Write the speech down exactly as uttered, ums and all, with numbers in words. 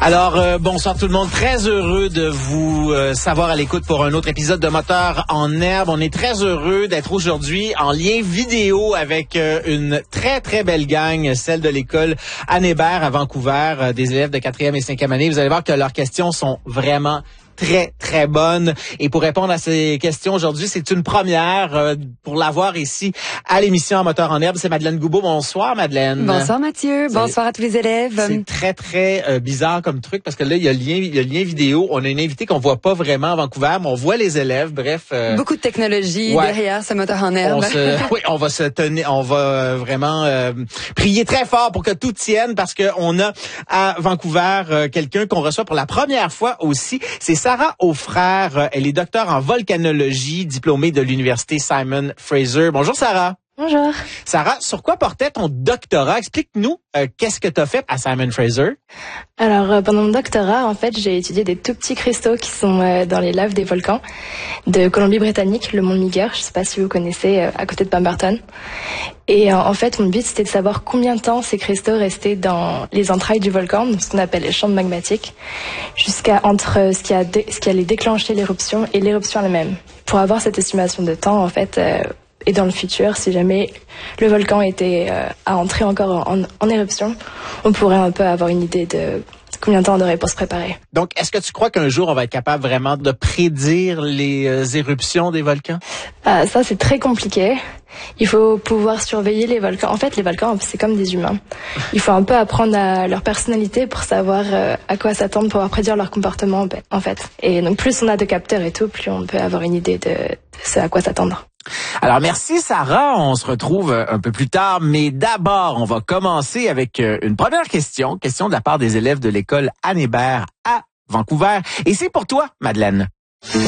Alors, euh, bonsoir tout le monde. Très heureux de vous euh, savoir à l'écoute pour un autre épisode de Moteur en herbe. On est très heureux d'être aujourd'hui en lien vidéo avec euh, une très, très belle gang, celle de l'école Anne Hébert à Vancouver, euh, des élèves de quatrième et cinquième année. Vous allez voir que leurs questions sont vraiment très, très bonne. Et pour répondre à ces questions aujourd'hui, c'est une première euh, pour l'avoir ici à l'émission Moteur en herbe. C'est Madeleine Goubeau. Bonsoir, Madeleine. Bonsoir, Mathieu. C'est, Bonsoir à tous les élèves. C'est très, très euh, bizarre comme truc parce que là, il y a le lien, il y a le lien vidéo. On a une invitée qu'on voit pas vraiment à Vancouver, mais on voit les élèves. Bref. Euh, Beaucoup de technologie ouais, derrière ce Moteur en herbe. On se, oui, on va se tenir, on va euh, vraiment euh, prier très fort pour que tout tienne parce que on a à Vancouver euh, quelqu'un qu'on reçoit pour la première fois aussi. C'est Sarah Aufrère. Elle est docteure en volcanologie, diplômée de l'université Simon Fraser. Bonjour Sarah. Bonjour. Sarah, sur quoi portait ton doctorat? Explique-nous euh, qu'est-ce que tu as fait à Simon Fraser. Alors, euh, pendant mon doctorat, en fait, j'ai étudié des tout petits cristaux qui sont euh, dans les laves des volcans de Colombie-Britannique, le mont Miguer. Je ne sais pas si vous connaissez, euh, à côté de Pemberton. Et euh, en fait, mon but, c'était de savoir combien de temps ces cristaux restaient dans les entrailles du volcan, donc ce qu'on appelle les chambres magmatiques, jusqu'à entre ce qui, a dé- ce qui allait déclencher l'éruption et l'éruption elle-même. Pour avoir cette estimation de temps, en fait... Euh, Et dans le futur, si jamais le volcan était euh, à entrer encore en, en éruption, on pourrait un peu avoir une idée de combien de temps on aurait pour se préparer. Donc, est-ce que tu crois qu'un jour, on va être capable vraiment de prédire les euh, éruptions des volcans? Euh, ça, c'est très compliqué. Il faut pouvoir surveiller les volcans. En fait, les volcans, c'est comme des humains. Il faut un peu apprendre à leur personnalité pour savoir euh, à quoi s'attendre, pour pouvoir prédire leur comportement, en fait. Et donc, plus on a de capteurs et tout, plus on peut avoir une idée de, de ce à quoi s'attendre. Alors, merci Sarah. On se retrouve un peu plus tard. Mais d'abord, on va commencer avec une première question. Question de la part des élèves de l'école Anne Hébert à Vancouver. Et c'est pour toi, Madeleine.